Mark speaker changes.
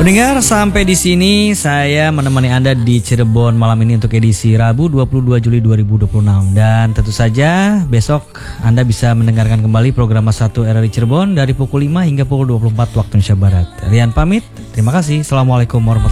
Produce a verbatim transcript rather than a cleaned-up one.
Speaker 1: Pendengar, sampai di sini saya menemani Anda di Cirebon malam ini untuk edisi Rabu dua puluh dua Juli dua ribu dua puluh enam. Dan tentu saja besok Anda bisa mendengarkan kembali program satu R R I Cirebon dari pukul lima hingga pukul dua puluh empat waktu Indonesia Barat. Rian pamit, terima kasih. Assalamualaikum warahmatullahi wabarakatuh.